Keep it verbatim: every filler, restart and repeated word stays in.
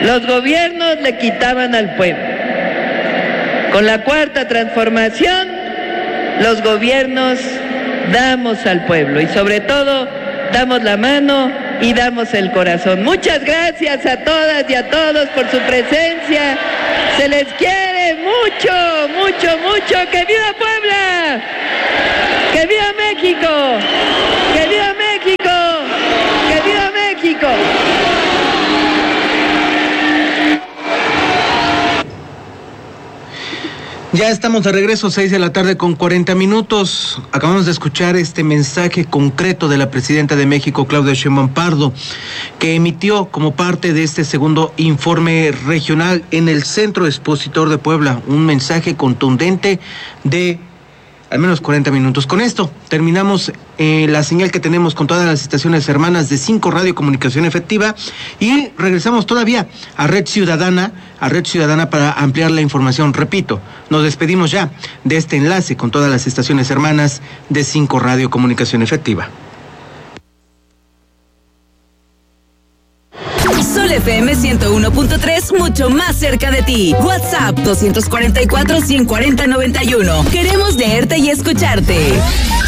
los gobiernos le quitaban al pueblo. Con la cuarta transformación, los gobiernos damos al pueblo y sobre todo damos la mano y damos el corazón. Muchas gracias a todas y a todos por su presencia. Se les quiere mucho, mucho, mucho. ¡Que viva Puebla! ¡Que viva México! ¡Que viva México! ¡Que viva México! Ya estamos de regreso, seis de la tarde con cuarenta minutos. Acabamos de escuchar este mensaje concreto de la presidenta de México, Claudia Sheinbaum Pardo, que emitió como parte de este segundo informe regional en el Centro Expositor de Puebla. Un mensaje contundente de al menos cuarenta minutos. Con esto terminamos eh, la señal que tenemos con todas las estaciones hermanas de cinco Radio Comunicación Efectiva y regresamos todavía a Red Ciudadana, a Red Ciudadana para ampliar la información. Repito, nos despedimos ya de este enlace con todas las estaciones hermanas de cinco Radio Comunicación Efectiva. Sol F M ciento uno punto tres, mucho más cerca de ti. WhatsApp dos cuatro cuatro, uno cuatro cero, nueve uno. Queremos leerte y escucharte.